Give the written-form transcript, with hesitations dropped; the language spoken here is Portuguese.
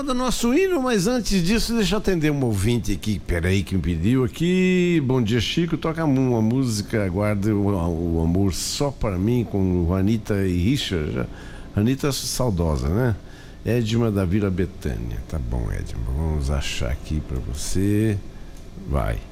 do nosso hino, mas antes disso, deixa eu atender um ouvinte aqui, peraí, que me pediu aqui. Bom dia, Chico, toca uma música, aguarde o amor só para mim, com Juanita e Richard. Anitta saudosa, né? Edma da Vila Betânia. Tá bom, Edma, vamos achar aqui para você. Vai.